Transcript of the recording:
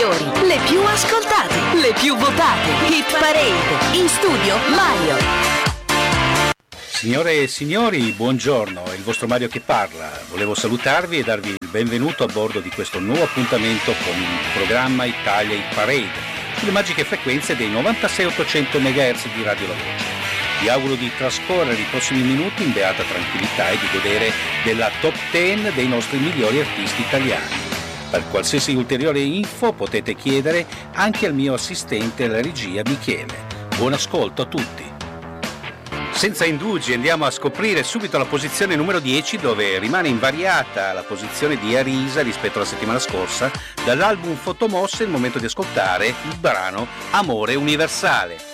migliori, le più ascoltate, le più votate. Hit Parade. In studio Mario. Signore e signori, buongiorno, è il vostro Mario che parla. Volevo salutarvi e darvi il benvenuto a bordo di questo nuovo appuntamento con il programma Italia Hit Parade sulle magiche frequenze dei 96-800 MHz di Radio La Voce. Vi auguro di trascorrere i prossimi minuti in beata tranquillità e di godere della top 10 dei nostri migliori artisti italiani. Per qualsiasi ulteriore info potete chiedere anche al mio assistente alla regia Michele. Buon ascolto a tutti. Senza indugi andiamo a scoprire subito la posizione numero 10, dove rimane invariata la posizione di Arisa rispetto alla settimana scorsa. Dall'album Fotomosse è il momento di ascoltare il brano Amore Universale.